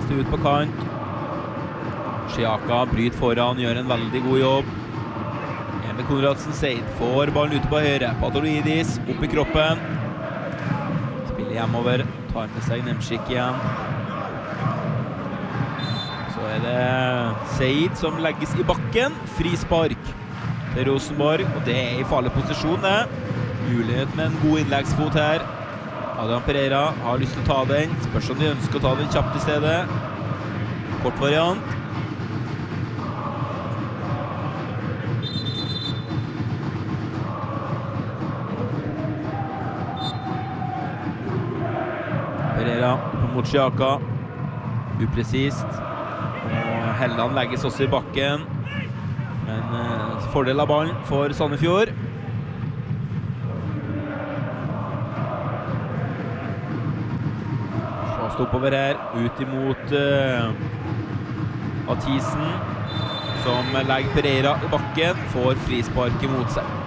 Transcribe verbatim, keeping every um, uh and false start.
legges det ut på kant. Sjaka bryter foran, gjør en veldig god jobb. Emil Konradsen Seid får ballen ute på høyre. Patolidis opp i kroppen. Spiller hjemover, tar med seg Nemchik igjen. Så er det Seid som legges i bakken. Frispark til Rosenborg, og det er i farlig posisjon det. Mulighet med en god innleggsfot her. Adrian Pereira har lyst til å ta den. Spørs om de ønsker å ta den kjapt i stedet. Kort variant. Pereira mot Sjaka. Upresist. Og Helland legges også i bakken. Men eh, fordel av ballen for Sandefjord. Fast oppover her, ut imot uh, Mathisen, som legger Pereira i bakken, får frispark imot seg.